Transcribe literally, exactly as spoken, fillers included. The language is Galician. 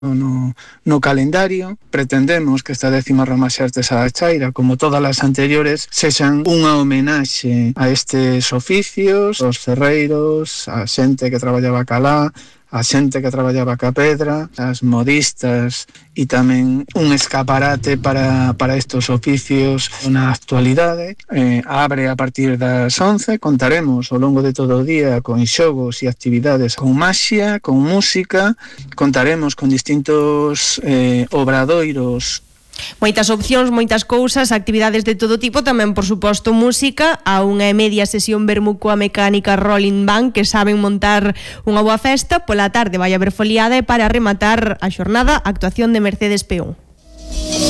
No, no calendario. Pretendemos que esta décima Roma Xa Artesá da Chaira, como todas as anteriores, sexan unha homenaxe a estes oficios, aos ferreiros, a xente que traballaba calá, a xente que traballaba ca pedra, as modistas e tamén un escaparate para, para estes oficios na actualidade. Eh, abre a partir das once, contaremos ao longo de todo o día con xogos e actividades con maxia, con música, contaremos con distintos eh, obradoiros. Moitas opcións, moitas cousas, actividades de todo tipo, tamén, por suposto, música, a unha e media sesión vermú coa mecánica Rolling Band, que saben montar unha boa festa. Pola tarde vai haber foliada e para rematar a xornada, actuación de Mercedes Peón.